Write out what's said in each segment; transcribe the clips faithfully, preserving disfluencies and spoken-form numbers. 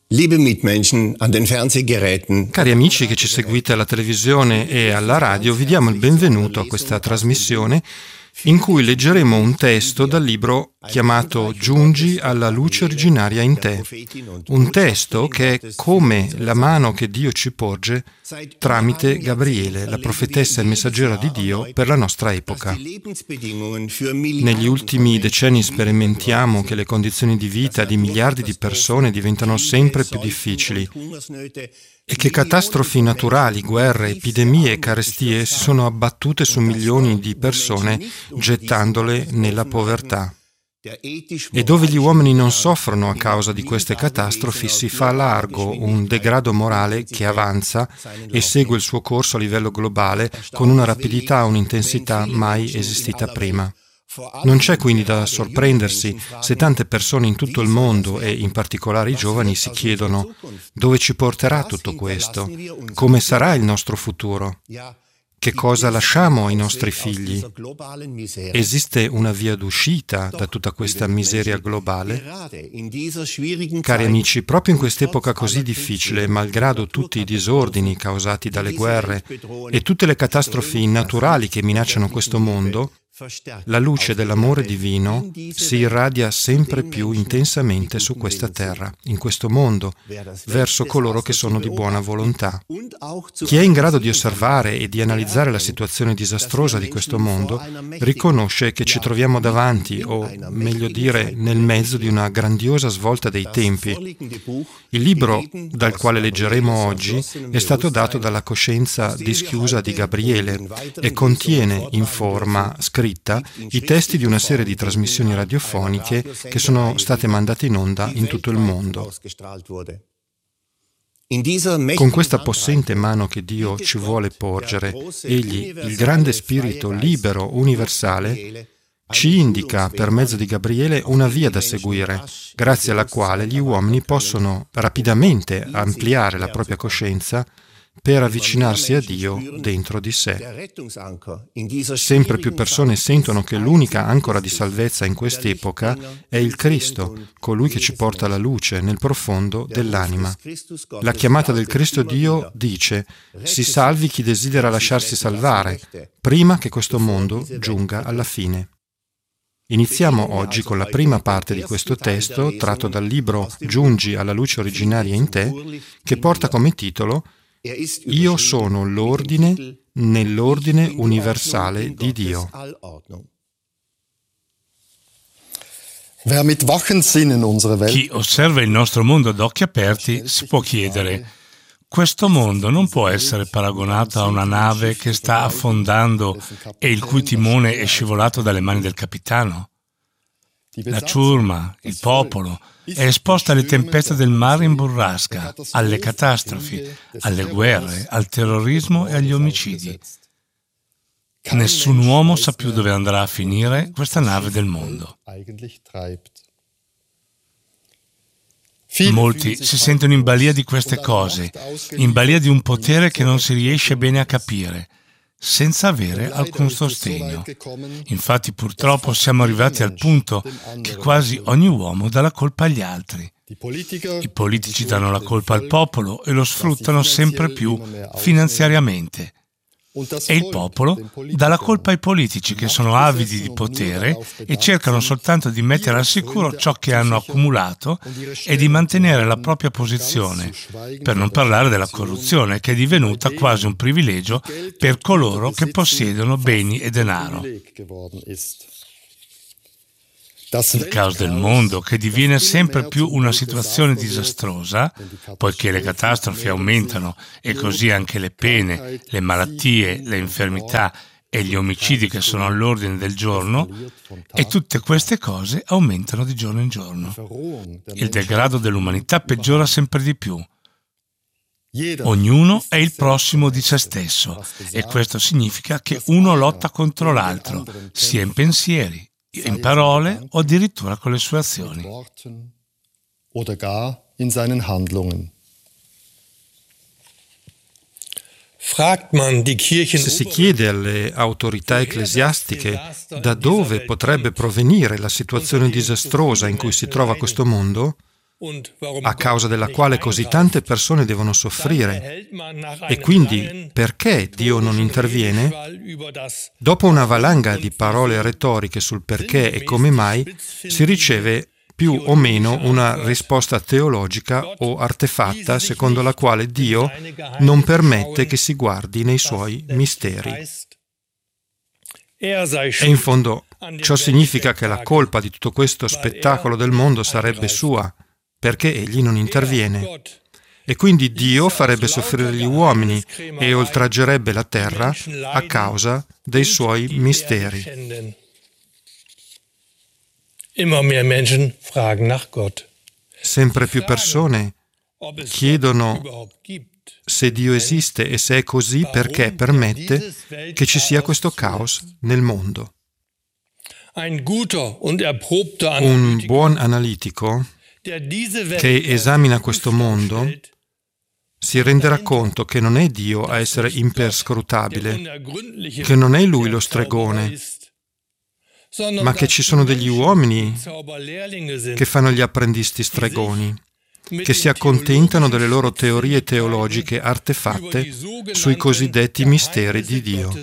Liebe Mitmenschen an den Fernsehgeräten. Cari amici che ci seguite alla televisione e alla radio, vi diamo il benvenuto a questa trasmissione in cui leggeremo un testo dal libro chiamato Giungi alla luce originaria in te. Un testo che è come la mano che Dio ci porge tramite Gabriele, la profetessa e messaggera di Dio per la nostra epoca. Negli ultimi decenni sperimentiamo che le condizioni di vita di miliardi di persone diventano sempre più difficili e che catastrofi naturali, guerre, epidemie e carestie si sono abbattute su milioni di persone gettandole nella povertà. E dove gli uomini non soffrono a causa di queste catastrofi si fa largo un degrado morale che avanza e segue il suo corso a livello globale con una rapidità e un'intensità mai esistita prima. Non c'è quindi da sorprendersi se tante persone in tutto il mondo e in particolare i giovani si chiedono dove ci porterà tutto questo, come sarà il nostro futuro, che cosa lasciamo ai nostri figli. Esiste una via d'uscita da tutta questa miseria globale? Cari amici, proprio in quest'epoca così difficile, malgrado tutti i disordini causati dalle guerre e tutte le catastrofi naturali che minacciano questo mondo, la luce dell'amore divino si irradia sempre più intensamente su questa terra, in questo mondo, verso coloro che sono di buona volontà. Chi è in grado di osservare e di analizzare la situazione disastrosa di questo mondo riconosce che ci troviamo davanti, o meglio dire, nel mezzo di una grandiosa svolta dei tempi. Il libro dal quale leggeremo oggi è stato dato dalla coscienza dischiusa di Gabriele e contiene in forma scritta i testi di una serie di trasmissioni radiofoniche che sono state mandate in onda in tutto il mondo. Con questa possente mano che Dio ci vuole porgere, Egli, il grande spirito libero universale, ci indica per mezzo di Gabriele una via da seguire, grazie alla quale gli uomini possono rapidamente ampliare la propria coscienza per avvicinarsi a Dio dentro di sé. Sempre più persone sentono che l'unica ancora di salvezza in quest'epoca è il Cristo, colui che ci porta la luce nel profondo dell'anima. La chiamata del Cristo Dio dice: si salvi chi desidera lasciarsi salvare, prima che questo mondo giunga alla fine. Iniziamo oggi con la prima parte di questo testo, tratto dal libro Giungi alla luce originaria in te, che porta come titolo Io sono l'ordine nell'ordine universale di Dio. Chi osserva il nostro mondo ad occhi aperti si può chiedere: questo mondo non può essere paragonato a una nave che sta affondando e il cui timone è scivolato dalle mani del capitano? La ciurma, il popolo, è esposta alle tempeste del mare in burrasca, alle catastrofi, alle guerre, al terrorismo e agli omicidi. Nessun uomo sa più dove andrà a finire questa nave del mondo. Molti si sentono in balia di queste cose, in balia di un potere che non si riesce bene a capire, senza avere alcun sostegno. Infatti, purtroppo, siamo arrivati al punto che quasi ogni uomo dà la colpa agli altri. I politici danno la colpa al popolo e lo sfruttano sempre più finanziariamente. E il popolo dà la colpa ai politici che sono avidi di potere e cercano soltanto di mettere al sicuro ciò che hanno accumulato e di mantenere la propria posizione, per non parlare della corruzione che è divenuta quasi un privilegio per coloro che possiedono beni e denaro. Il caos del mondo, che diviene sempre più una situazione disastrosa, poiché le catastrofi aumentano e così anche le pene, le malattie, le infermità e gli omicidi che sono all'ordine del giorno, e tutte queste cose aumentano di giorno in giorno. Il degrado dell'umanità peggiora sempre di più. Ognuno è il prossimo di se stesso, e questo significa che uno lotta contro l'altro, sia in pensieri, in parole o addirittura con le sue azioni. Se si chiede alle autorità ecclesiastiche da dove potrebbe provenire la situazione disastrosa in cui si trova questo mondo, a causa della quale così tante persone devono soffrire. E quindi perché Dio non interviene? Dopo una valanga di parole retoriche sul perché e come mai, si riceve più o meno una risposta teologica o artefatta secondo la quale Dio non permette che si guardi nei suoi misteri. E in fondo ciò significa che la colpa di tutto questo spettacolo del mondo sarebbe sua, perché egli non interviene. E quindi Dio farebbe soffrire gli uomini e oltraggerebbe la terra a causa dei suoi misteri. Sempre più persone chiedono se Dio esiste e se è così perché permette che ci sia questo caos nel mondo. Un buon analitico che esamina questo mondo si renderà conto che non è Dio a essere imperscrutabile, che non è Lui lo stregone, ma che ci sono degli uomini che fanno gli apprendisti stregoni, che si accontentano delle loro teorie teologiche artefatte sui cosiddetti misteri di Dio.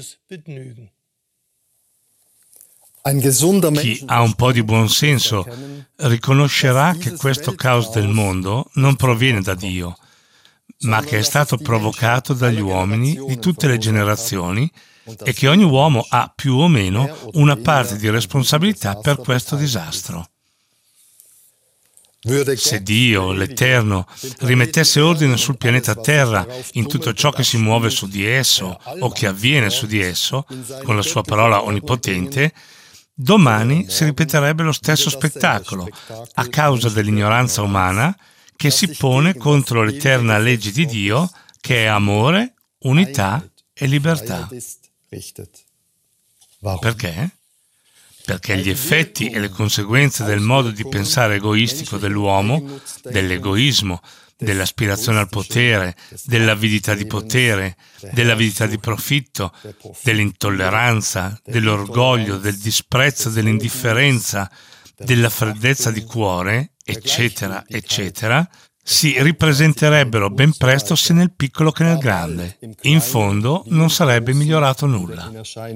Chi ha un po' di buon senso riconoscerà che questo caos del mondo non proviene da Dio, ma che è stato provocato dagli uomini di tutte le generazioni e che ogni uomo ha più o meno una parte di responsabilità per questo disastro. Se Dio, l'Eterno, rimettesse ordine sul pianeta Terra in tutto ciò che si muove su di esso o che avviene su di esso, con la sua parola onnipotente, domani si ripeterebbe lo stesso spettacolo, a causa dell'ignoranza umana che si pone contro l'eterna legge di Dio, che è amore, unità e libertà. Perché? Perché gli effetti e le conseguenze del modo di pensare egoistico dell'uomo, dell'egoismo, dell'aspirazione al potere, dell'avidità di potere, dell'avidità di profitto, dell'intolleranza, dell'orgoglio, del disprezzo, dell'indifferenza, della freddezza di cuore, eccetera, eccetera, si ripresenterebbero ben presto sia nel piccolo che nel grande. In fondo non sarebbe migliorato nulla.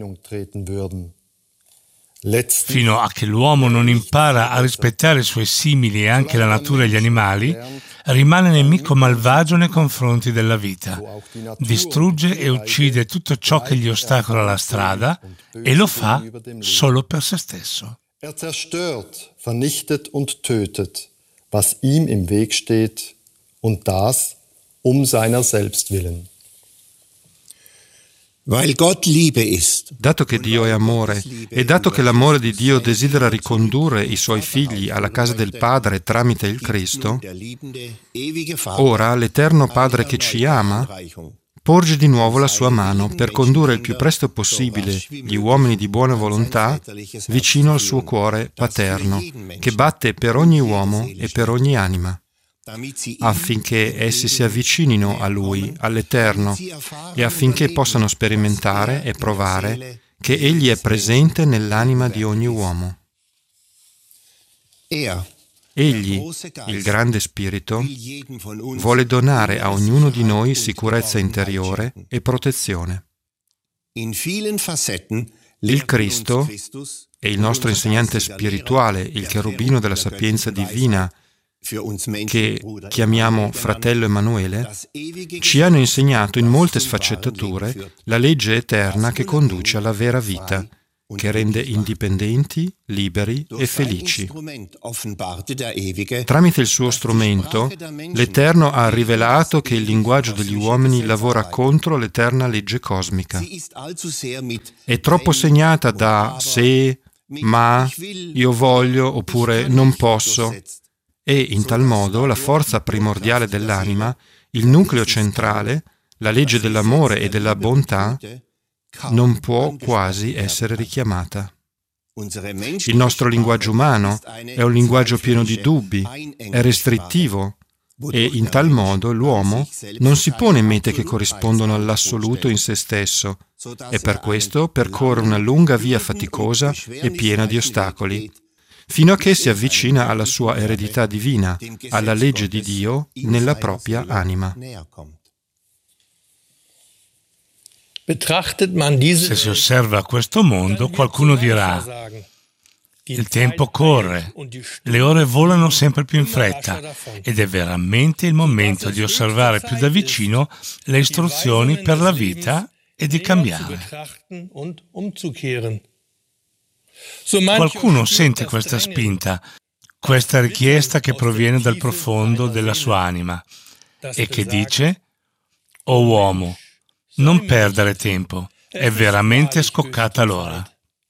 Fino a che l'uomo non impara a rispettare i suoi simili e anche la natura e gli animali, rimane nemico malvagio nei confronti della vita. Distrugge e uccide tutto ciò che gli ostacola la strada e lo fa solo per se stesso. Er zerstört, vernichtet und tötet, was ihm im Weg steht, und das um seiner selbst willen. Dato che Dio è amore e dato che l'amore di Dio desidera ricondurre i suoi figli alla casa del Padre tramite il Cristo, ora l'Eterno Padre che ci ama porge di nuovo la sua mano per condurre il più presto possibile gli uomini di buona volontà vicino al suo cuore paterno, che batte per ogni uomo e per ogni anima, affinché essi si avvicinino a Lui, all'Eterno, e affinché possano sperimentare e provare che Egli è presente nell'anima di ogni uomo. Egli, il grande Spirito, vuole donare a ognuno di noi sicurezza interiore e protezione. Il Cristo e il nostro insegnante spirituale, il cherubino della sapienza divina, che chiamiamo fratello Emanuele, ci hanno insegnato in molte sfaccettature la legge eterna che conduce alla vera vita, che rende indipendenti, liberi e felici. Tramite il suo strumento, l'Eterno ha rivelato che il linguaggio degli uomini lavora contro l'eterna legge cosmica. È troppo segnata da se, ma, io voglio oppure non posso, e in tal modo la forza primordiale dell'anima, il nucleo centrale, la legge dell'amore e della bontà, non può quasi essere richiamata. Il nostro linguaggio umano è un linguaggio pieno di dubbi, è restrittivo e in tal modo l'uomo non si pone mete che corrispondono all'assoluto in se stesso e per questo percorre una lunga via faticosa e piena di ostacoli, fino a che si avvicina alla sua eredità divina, alla legge di Dio nella propria anima. Se si osserva questo mondo, qualcuno dirà: il tempo corre, le ore volano sempre più in fretta ed è veramente il momento di osservare più da vicino le istruzioni per la vita e di cambiare. Qualcuno sente questa spinta, questa richiesta che proviene dal profondo della sua anima e che dice: «O uomo, non perdere tempo, è veramente scoccata l'ora».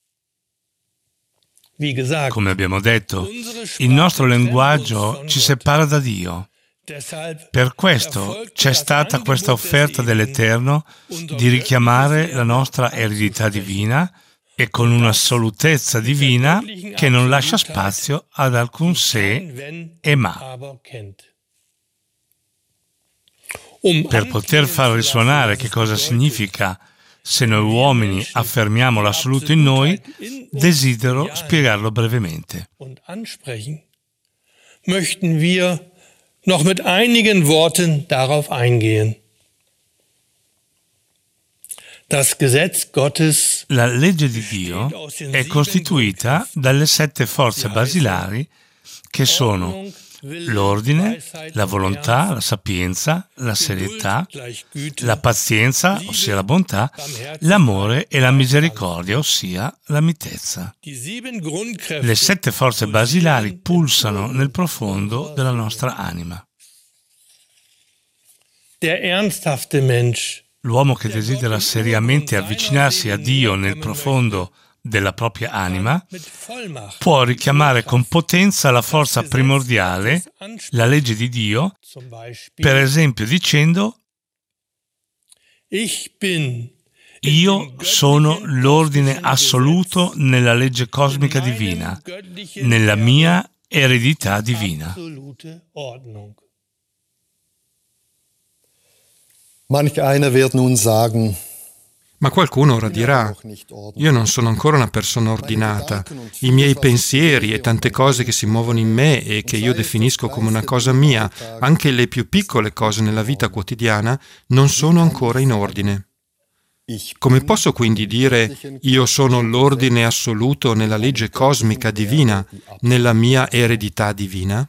Come abbiamo detto, il nostro linguaggio ci separa da Dio. Per questo c'è stata questa offerta dell'Eterno di richiamare la nostra eredità divina e con un'assolutezza divina che non lascia spazio ad alcun se e ma. Per poter far risuonare che cosa significa se noi uomini affermiamo l'assoluto in noi, desidero spiegarlo brevemente. Möchten wir noch mit einigen Worten darauf eingehen. Das Gesetz Gottes, la legge di Dio è costituita dalle sette forze basilari che sono l'ordine, la volontà, la sapienza, la serietà, la pazienza, ossia la bontà, l'amore e la misericordia, ossia la mitezza. Le sette forze basilari pulsano nel profondo della nostra anima. L'uomo che desidera seriamente avvicinarsi a Dio nel profondo della propria anima, può richiamare con potenza la forza primordiale, la legge di Dio, per esempio dicendo: io sono l'ordine assoluto nella legge cosmica divina, nella mia eredità divina. Manch einer wird nun sagen: Ma qualcuno ora dirà: io non sono ancora una persona ordinata, i miei pensieri e tante cose che si muovono in me e che io definisco come una cosa mia, anche le più piccole cose nella vita quotidiana, non sono ancora in ordine. Come posso quindi dire io sono l'ordine assoluto nella legge cosmica divina, nella mia eredità divina?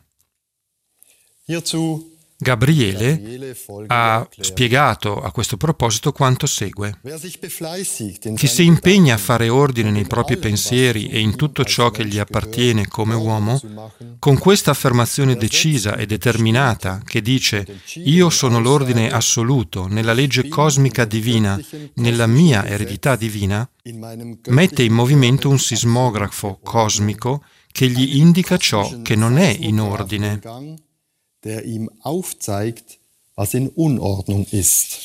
Gabriele ha spiegato a questo proposito quanto segue. Chi si impegna a fare ordine nei propri pensieri e in tutto ciò che gli appartiene come uomo, con questa affermazione decisa e determinata che dice «Io sono l'ordine assoluto nella legge cosmica divina, nella mia eredità divina», mette in movimento un sismografo cosmico che gli indica ciò che non è in ordine. Der ihm aufzeigt, was in Unordnung ist.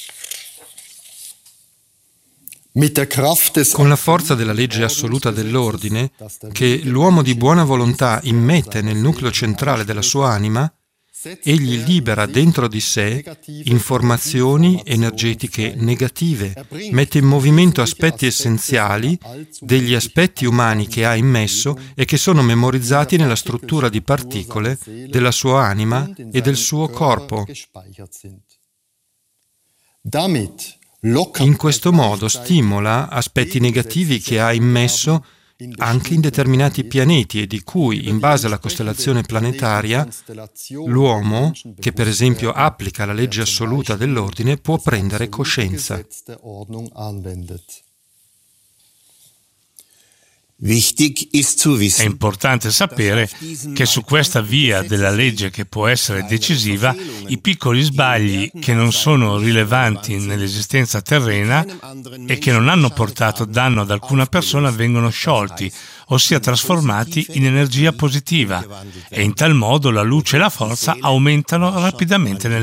Con la forza della legge assoluta dell'ordine, che l'uomo di buona volontà immette nel nucleo centrale della sua anima, egli libera dentro di sé informazioni energetiche negative, mette in movimento aspetti essenziali degli aspetti umani che ha immesso e che sono memorizzati nella struttura di particole della sua anima e del suo corpo. In questo modo stimola aspetti negativi che ha immesso anche in determinati pianeti e di cui, in base alla costellazione planetaria, l'uomo, che per esempio applica la legge assoluta dell'ordine, può prendere coscienza. È importante sapere che su questa via della legge che può essere decisiva, i piccoli sbagli che non sono rilevanti nell'esistenza terrena e che non hanno portato danno ad alcuna persona vengono sciolti, ossia trasformati in energia positiva, e in tal modo la luce e la forza aumentano rapidamente nelle